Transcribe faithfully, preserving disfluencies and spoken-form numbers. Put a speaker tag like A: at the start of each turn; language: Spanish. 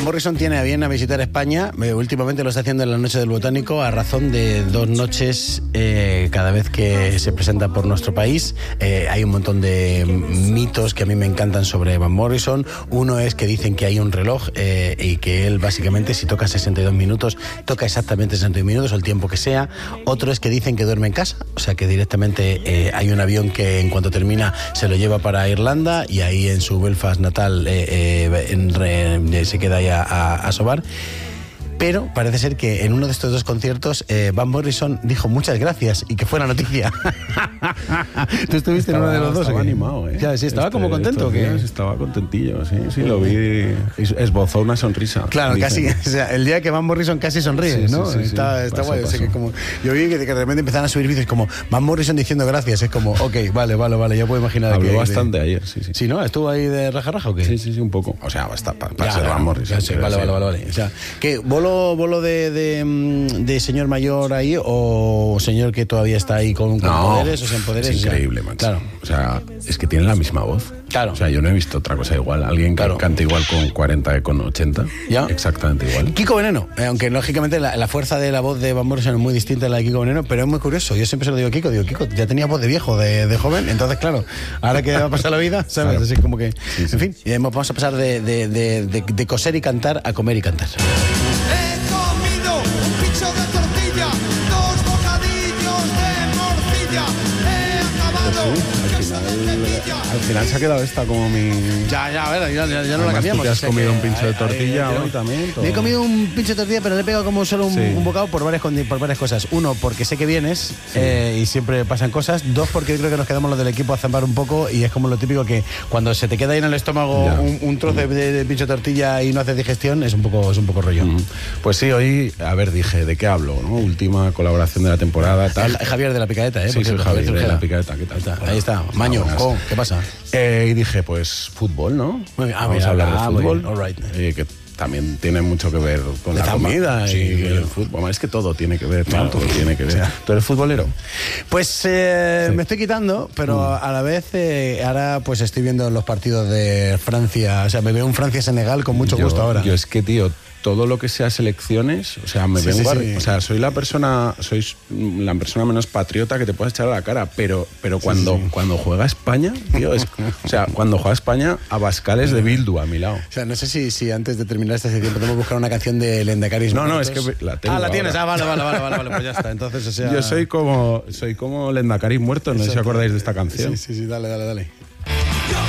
A: Morrison tiene a bien a visitar España. Eh, últimamente lo está haciendo en la Noche del Botánico a razón de dos noches eh, cada vez que se presenta por nuestro país. Eh, hay un montón de mitos que a mí me encantan sobre Van Morrison. Uno es que dicen que hay un reloj eh, y que él básicamente si toca sesenta y dos minutos, toca exactamente sesenta y dos minutos o el tiempo que sea. Otro es que dicen que duerme en casa, o sea que directamente eh, hay un avión que en cuanto termina se lo lleva para Irlanda y ahí en su Belfast natal eh, eh, en, re, se queda ahí a, a, a sobar. Pero parece ser que en uno de estos dos conciertos eh, Van Morrison dijo muchas gracias y que fue la noticia. ¿Tú estuviste estaba, en uno de los dos?
B: Estaba animado, ¿eh?
A: Ya, sí, estaba este, como contento. ¿O qué?
B: Estaba contentillo, sí, sí, lo vi. Esbozó una sonrisa.
A: Claro, dicen. Casi, o sea, el día que Van Morrison casi sonríe, sí, ¿no? Sí, sí, está, sí, está guay. O sea, que como, yo vi que, que de repente empezaron a subir vídeos como Van Morrison diciendo gracias. Es como, ok, vale, vale, vale, ya puedo imaginar.
B: Habló
A: que,
B: bastante
A: de,
B: ayer, sí, sí.
A: Sí, ¿no? ¿Estuvo ahí de raja raja o qué?
B: Sí, sí, sí, un poco. O sea, basta para pa ser
A: ya,
B: Van Morrison.
A: Sí, vale, vale, vale, vale. O sea, ¿qué? ¿Bolo, bolo de De, de señor mayor ahí o señor que todavía está ahí con, con no, poderes o sin poderes?
B: Es increíble,
A: o sea,
B: macho.
A: Claro.
B: O sea, es que tienen la misma voz.
A: Claro.
B: O sea, yo no he visto otra cosa igual. Alguien que claro. canta igual con cuarenta que con ochenta. ¿Ya? Exactamente igual.
A: Kiko Veneno, eh, aunque lógicamente la, la fuerza de la voz de Van Morrison es muy distinta a la de Kiko Veneno, pero es muy curioso. Yo siempre se lo digo a Kiko, digo, Kiko, ya tenía voz de viejo, de, de joven, entonces claro, ahora que va a pasar la vida, ¿sabes? Claro. Así como que, sí, sí. En fin, y vamos a pasar de, de, de, de, de coser y cantar a comer y cantar.
B: Al final se ha quedado esta como mi...
A: Ya, ya, a ver, ya, ya, ya no la cambiamos.
B: Tú te has comido
A: que,
B: un pincho de tortilla ay, ay, hoy también. Todo.
A: Me he comido un pincho de tortilla, pero le he pegado como solo un, sí. un bocado por varias, por varias cosas. Uno, porque sé que vienes sí. eh, y siempre pasan cosas. Dos, porque creo que nos quedamos los del equipo a zambar un poco y es como lo típico que cuando se te queda ahí en el estómago un, un trozo de, de pincho de tortilla y no haces digestión, es un poco, es un poco rollo. Mm.
B: Pues sí, hoy, a ver, dije, ¿de qué hablo? ¿No? Última colaboración de la temporada, tal.
A: Es Javier de la Picadeta, ¿eh?
B: Sí, soy Javier de la Picadeta, ¿qué tal?
A: Ahí está, ahí está. Maño, oh, ¿qué pasa?
B: Eh, y dije, pues fútbol, ¿no?
A: Muy, ah,
B: Vamos
A: mira,
B: a hablar
A: ah,
B: de fútbol,
A: all right.
B: eh, que también tiene mucho que ver con
A: la,
B: la
A: comida
B: sí,
A: y
B: el fútbol. Es que todo tiene que ver,
A: claro,
B: todo tiene que ver. O sea, ¿tú eres futbolero?
A: Pues eh, sí. me estoy quitando, pero mm. a la vez eh, ahora pues estoy viendo los partidos de Francia. O sea, me veo un Francia-Senegal con mucho
B: yo,
A: gusto ahora.
B: Yo es que, tío, todo lo que sea selecciones, o sea, me sí, vengo sí, a, sí. o sea, soy la persona, soy la persona menos patriota que te puedes echar a la cara, pero, pero cuando, sí, sí. cuando juega España, tío, es, o sea, cuando juega España, Abascal de Bildu a mi lado.
A: O sea, no sé si, si antes de terminar este tiempo podemos buscar una canción de Lendacaris.
B: No, no, es que la tengo.
A: Ah, la
B: ahora.
A: tienes, ah, vale, vale, vale, vale, vale, pues ya está. Entonces, o sea...
B: Yo soy como, soy como Lendacaris muerto, no sé si acordáis de esta canción.
A: Sí, sí, sí, dale, dale, dale.